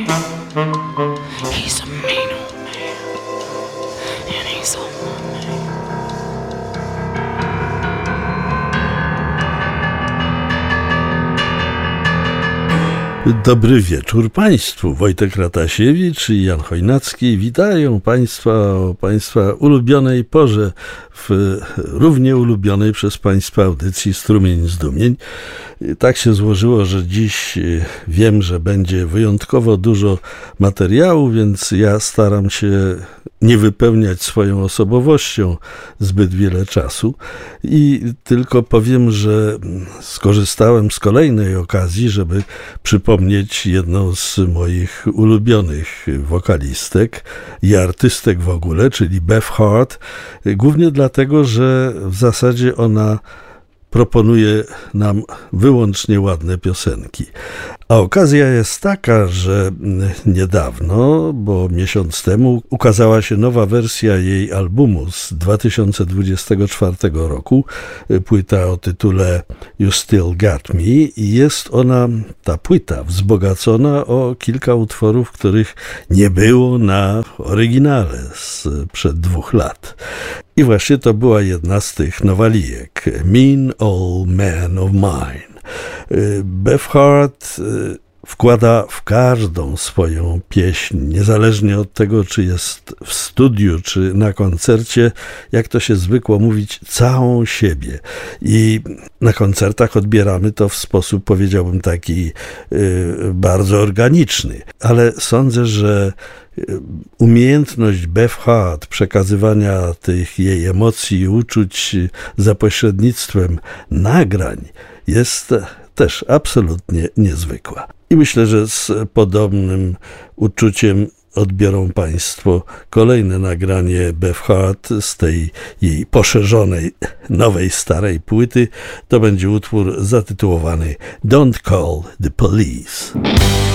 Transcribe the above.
He's a mean old man, and he's on my name. Dobry wieczór Państwu. Wojtek Ratasiewicz i Jan Chojnacki witają Państwa o Państwa ulubionej porze w równie ulubionej przez Państwa audycji Strumień Zdumień. Tak się złożyło, że dziś wiem, że będzie wyjątkowo dużo materiału, więc ja staram się nie wypełniać swoją osobowością zbyt wiele czasu i tylko powiem, że skorzystałem z kolejnej okazji, żeby przypomnieć jedną z moich ulubionych wokalistek i artystek w ogóle, czyli Bev Hart, głównie dlatego, że w zasadzie ona proponuje nam wyłącznie ładne piosenki. A okazja jest taka, że niedawno, bo miesiąc temu, ukazała się nowa wersja jej albumu z 2024 roku, płyta o tytule You Still Got Me, i jest ona, ta płyta, wzbogacona o kilka utworów, których nie było na oryginale sprzed 2 lat. I właśnie to była jedna z tych nowalijek, Mean Old Man of Mine. Bev Hart wkłada w każdą swoją pieśń, niezależnie od tego, czy jest w studiu, czy na koncercie, jak to się zwykło mówić, całą siebie. I na koncertach odbieramy to w sposób, powiedziałbym, taki bardzo organiczny. Ale sądzę, że umiejętność Bev Hart przekazywania tych jej emocji i uczuć za pośrednictwem nagrań jest też absolutnie niezwykła. I myślę, że z podobnym uczuciem odbiorą Państwo kolejne nagranie Bev Hart z tej jej poszerzonej, nowej, starej płyty. To będzie utwór zatytułowany Don't Call the Police.